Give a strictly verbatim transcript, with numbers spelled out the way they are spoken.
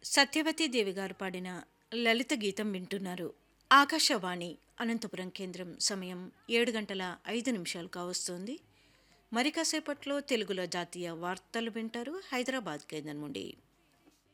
సత్యవతీ దేవి గారు పాడిన లలిత గీతం వింటున్నారు. ఆకాశవాణి అనంతపురం కేంద్రం. సమయం ఏడు గంటల ఐదు నిమిషాలు కావస్తోంది. మరి కాసేపట్లో తెలుగులో జాతీయ వార్తలు వింటారు హైదరాబాద్ కేంద్రం నుండి.